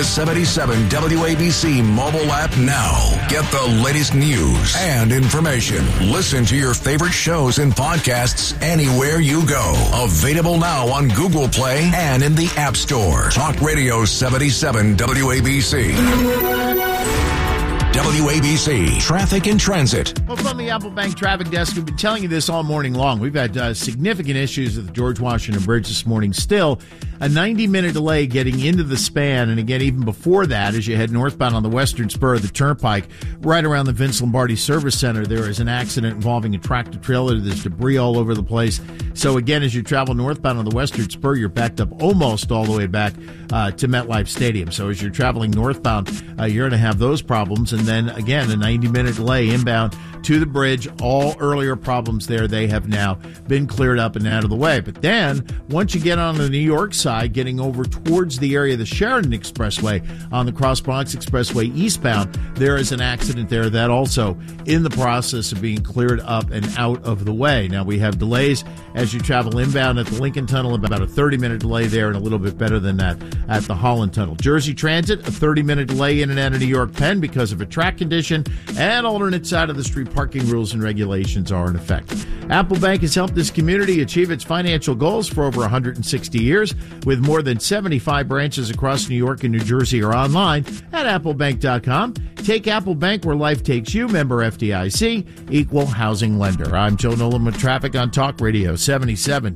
the 77 WABC mobile app now. Get the latest news and information. Listen to your favorite shows and podcasts anywhere you go. Available now on Google Play and in the App Store. Talk Radio 77 WABC. WABC Traffic and Transit. Well, from the Apple Bank Traffic Desk, we've been telling you this all morning long. We've had significant issues at the George Washington Bridge this morning. Still, a 90-minute delay getting into the span. And again, even before that, as you head northbound on the western spur of the Turnpike, right around the Vince Lombardi Service Center, there is an accident involving a tractor-trailer. There's debris all over the place. So again, as you travel northbound on the western spur, you're backed up almost all the way back to MetLife Stadium. So as you're traveling northbound, you're going to have those problems. And then again, a 90-minute delay inbound to the bridge. All earlier problems there, they have now been cleared up and out of the way. But then once you get on the New York side, getting over towards the area of the Sheridan Expressway on the Cross Bronx Expressway eastbound, there is an accident there that also in the process of being cleared up and out of the way. Now we have delays as you travel inbound at the Lincoln Tunnel, about a 30-minute delay there, and a little bit better than that at the Holland Tunnel. Jersey Transit, a 30-minute delay in and out of New York Penn because of a track condition, and alternate side of the street parking rules and regulations are in effect. Apple Bank has helped this community achieve its financial goals for over 160 years, with more than 75 branches across New York and New Jersey or online at applebank.com. Take Apple Bank where life takes you. Member FDIC, equal housing lender. I'm Joe Nolan with traffic on Talk Radio 77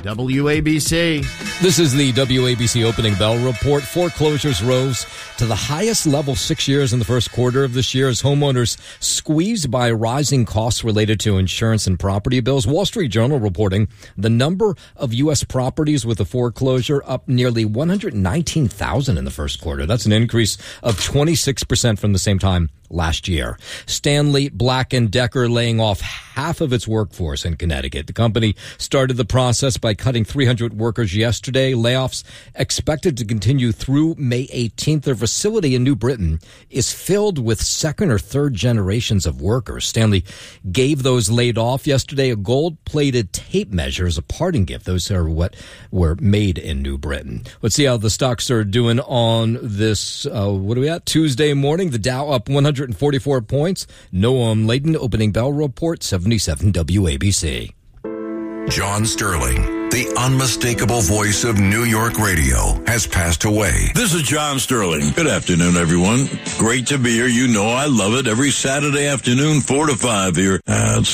WABC. This is the WABC opening bell report. Foreclosures rose to the highest level 6 years in the first quarter of this year as homeowners squeezed by rising costs related to insurance and property bills. Wall Street Journal reporting the number of U.S. properties with a foreclosure up nearly 119,000 in the first quarter. That's an increase of 26% from the same time last year. Stanley Black & Decker laying off half of its workforce in Connecticut. The company started the process by cutting 300 workers yesterday. Layoffs expected to continue through May 18th. Their facility in New Britain is filled with second or third generations of workers. Stanley gave those laid off yesterday a gold-plated tape measure as a parting gift. Those are what were made in New Britain. Let's see how the stocks are doing on this, what are we at? Tuesday morning. The Dow up 144 points. Noam Layden, opening bell report, 77 WABC. John Sterling, the unmistakable voice of New York radio, has passed away. This is John Sterling. Good afternoon, everyone. Great to be here. You know I love it. Every Saturday afternoon, 4 to 5 here at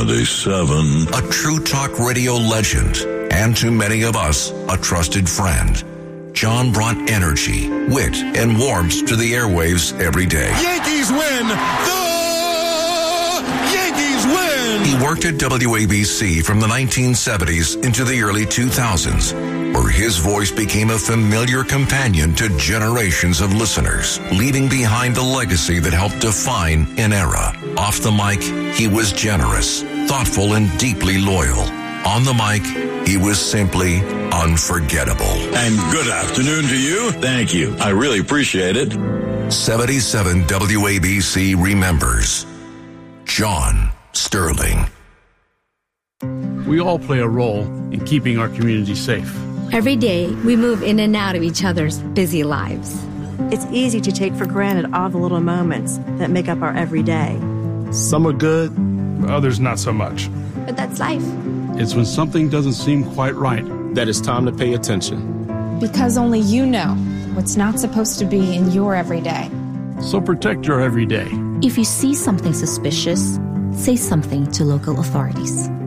77. A true talk radio legend, and to many of us, a trusted friend. John brought energy, wit, and warmth to the airwaves every day. Yankees win! The Yankees win! He worked at WABC from the 1970s into the early 2000s, where his voice became a familiar companion to generations of listeners, leaving behind a legacy that helped define an era. Off the mic, he was generous, thoughtful, and deeply loyal. On the mic, he was simply unforgettable. And good afternoon to you. Thank you. I really appreciate it. 77 WABC remembers John Sterling. We all play a role in keeping our community safe. Every day, we move in and out of each other's busy lives. It's easy to take for granted all the little moments that make up our everyday. Some are good, others not so much. But that's life. It's when something doesn't seem quite right that it's time to pay attention. Because only you know what's not supposed to be in your everyday. So protect your everyday. If you see something suspicious, say something to local authorities.